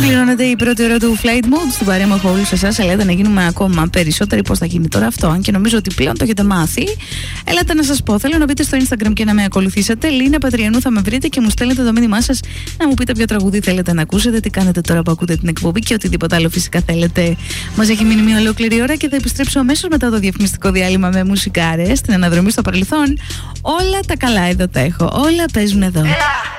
Ολοκληρώνεται η πρώτη ώρα του Flight Mode στην παρέα μου από όλους εσάς. Ελάτε να γίνουμε ακόμα περισσότεροι. Πώς θα γίνει τώρα αυτό, αν και νομίζω ότι πλέον το έχετε μάθει. Ελάτε να σας πω. Θέλω να μπείτε στο Instagram και να με ακολουθήσετε. Λίνα Πατριανού θα με βρείτε και μου στέλνετε το μήνυμά σας να μου πείτε ποιο τραγούδι θέλετε να ακούσετε, τι κάνετε τώρα που ακούτε την εκπομπή και οτιδήποτε άλλο φυσικά θέλετε. Μας έχει μείνει μια ολόκληρη ώρα και θα επιστρέψω αμέσως μετά το διαφημιστικό διάλειμμα με μουσικάρες. Στην αναδρομή στο παρελθόν. Όλα τα καλά εδώ τα έχω. Όλα παίζουν εδώ.